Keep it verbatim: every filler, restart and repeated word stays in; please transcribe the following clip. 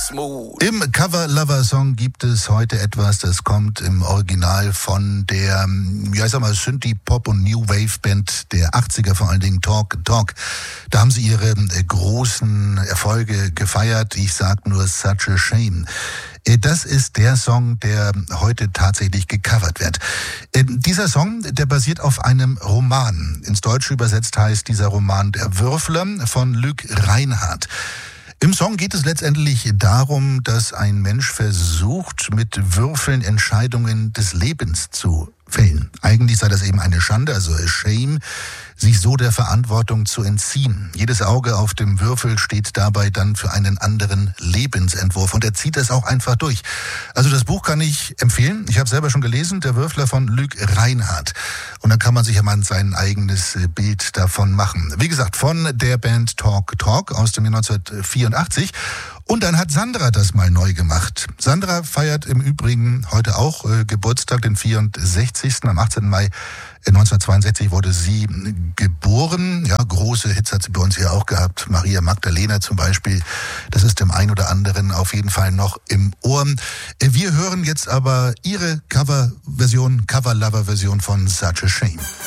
smooth. Im Cover-Lover-Song gibt es heute etwas, das kommt im Original von der, ja ich sag mal, Synthie-Pop- und New-Wave-Band der achtziger, vor allen Dingen Talk Talk. Da haben sie ihre äh, großen Erfolge gefeiert. Ich sag nur Such a Shame. Das ist der Song, der heute tatsächlich gecovert wird. Dieser Song, der basiert auf einem Roman. Ins Deutsche übersetzt heißt dieser Roman Der Würfler von Luc Reinhardt. Im Song geht es letztendlich darum, dass ein Mensch versucht, mit Würfeln Entscheidungen des Lebens zu fällen. Eigentlich sei das eben eine Schande, also a shame, sich so der Verantwortung zu entziehen. Jedes Auge auf dem Würfel steht dabei dann für einen anderen Lebensentwurf und er zieht es auch einfach durch. Also das Buch kann ich empfehlen. Ich habe selber schon gelesen, Der Würfler von Luc Reinhardt. Und dann kann man sich ja mal sein eigenes Bild davon machen. Wie gesagt, von der Band Talk Talk aus dem Jahr neunzehnhundertvierundachtzig. Und dann hat Sandra das mal neu gemacht. Sandra feiert im Übrigen heute auch äh, Geburtstag, den vierundsechzigsten Am achtzehnten Mai neunzehnhundertzweiundsechzig wurde sie geboren. Ja, große Hits hat sie bei uns hier auch gehabt. Maria Magdalena zum Beispiel. Das ist dem einen oder anderen auf jeden Fall noch im Ohr. Wir hören jetzt aber ihre Coverversion, Cover-Lover-Version von Such a Shame.